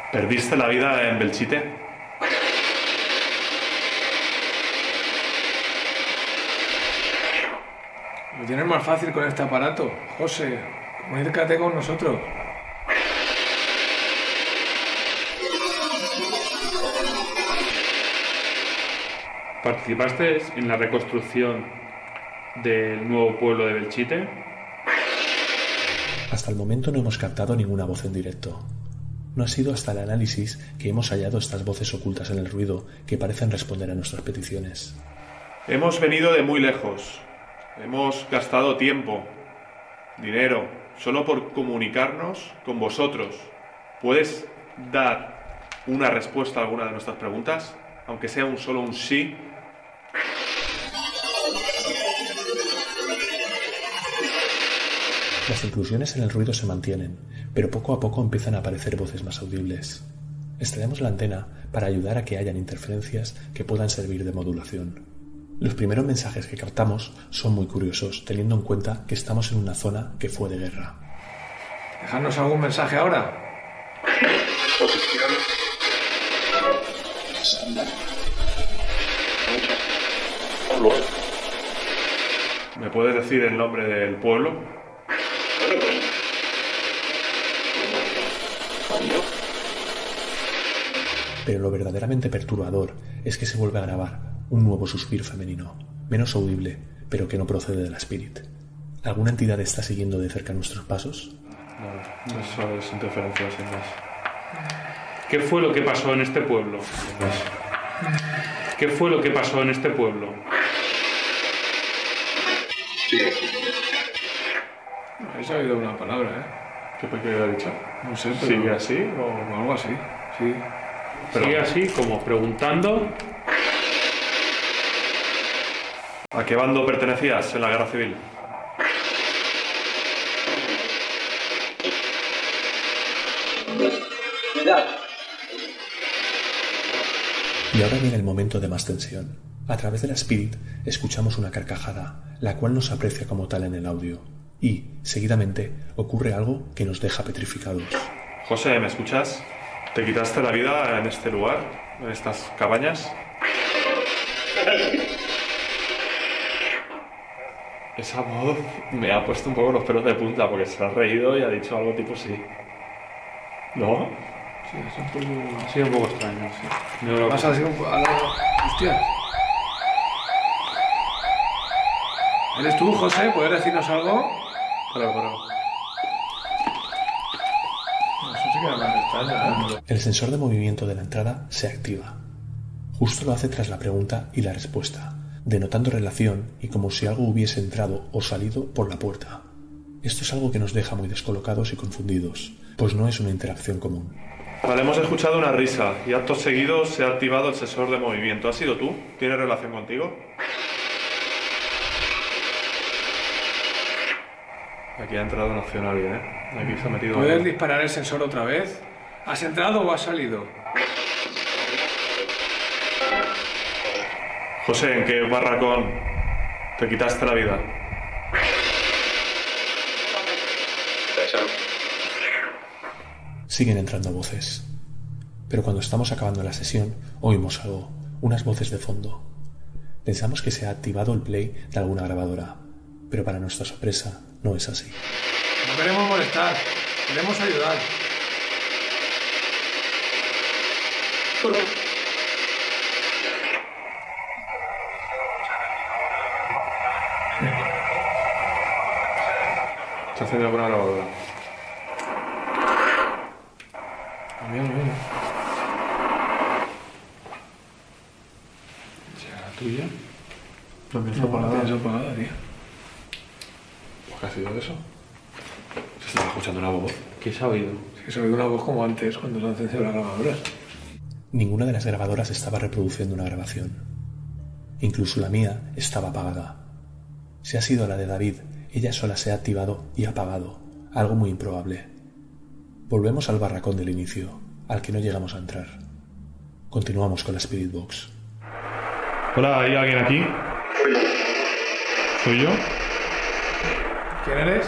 ¿Perdiste la vida en Belchite? Lo tienes más fácil con este aparato. José, comunícate con nosotros. ¿Participaste en la reconstrucción del nuevo pueblo de Belchite? Hasta el momento no hemos captado ninguna voz en directo. No ha sido hasta el análisis que hemos hallado estas voces ocultas en el ruido que parecen responder a nuestras peticiones. Hemos venido de muy lejos. Hemos gastado tiempo, dinero, solo por comunicarnos con vosotros. ¿Puedes dar una respuesta a alguna de nuestras preguntas? Aunque sea solo un sí. Las inclusiones en el ruido se mantienen, pero poco a poco empiezan a aparecer voces más audibles. Extraemos la antena para ayudar a que hayan interferencias que puedan servir de modulación. Los primeros mensajes que captamos son muy curiosos, teniendo en cuenta que estamos en una zona que fue de guerra. ¿Dejarnos algún mensaje ahora? ¿Me puedes decir el nombre del pueblo? Pero lo verdaderamente perturbador es que se vuelve a grabar un nuevo suspiro femenino, menos audible, pero que no procede de la Spirit. ¿Alguna entidad está siguiendo de cerca nuestros pasos? No, eso es interferencia sin más. ¿Qué fue lo que pasó en este pueblo? ¿Qué fue lo que pasó en este pueblo? He sabido una palabra, ¿Qué había dicho? No sé, pero... ¿Sigue así o...? o algo así, sí. Sigue así, como preguntando. ¿A qué bando pertenecías en la guerra civil? Y ahora viene el momento de más tensión. A través de la Spirit escuchamos una carcajada, la cual no se aprecia como tal en el audio. Y, seguidamente, ocurre algo que nos deja petrificados. José, ¿me escuchas? ¿Te quitaste la vida en este lugar? ¿En estas cabañas? Esa voz me ha puesto un poco los pelos de punta porque se ha reído y ha dicho algo tipo sí. ¿No? Sí, es un poco... Ha sido un poco extraño, sí. No lo- Más así un poco... Hostia. ¿Eres tú, José? ¿Puedes decirnos algo? Pero... Eso sí que era más extraño, ¿eh? El sensor de movimiento de la entrada se activa. Justo lo hace tras la pregunta y la respuesta, denotando relación y como si algo hubiese entrado o salido por la puerta. Esto es algo que nos deja muy descolocados y confundidos, pues no es una interacción común. Vale, hemos escuchado una risa y acto seguido se ha activado el sensor de movimiento. ¿Has sido tú? ¿Tiene relación contigo? Aquí ha entrado una acción alguien, ¿eh? Aquí se ha metido... ¿Puedes disparar el sensor otra vez? ¿Has entrado o has salido? José, ¿en qué barracón te quitaste la vida? Siguen entrando voces. Pero cuando estamos acabando la sesión, oímos algo, unas voces de fondo. Pensamos que se ha activado el play de alguna grabadora, pero para nuestra sorpresa no es así. No queremos molestar, queremos ayudar. ¿Está haciendo alguna grabadora? A mí. ¿Será la tuya? No me No, tienes apagada, tío. ¿Qué ha sido eso? Se estaba escuchando una voz. ¿Qué se ha oído? Sí, se oído una voz como antes, cuando se han encendido las grabadoras. Ninguna de las grabadoras estaba reproduciendo una grabación. Incluso la mía estaba apagada. Si ha sido la de David, ella sola se ha activado y apagado, algo muy improbable. Volvemos al barracón del inicio, al que no llegamos a entrar. Continuamos con la Spirit Box. Hola, ¿hay alguien aquí? ¿Soy yo? ¿Quién eres?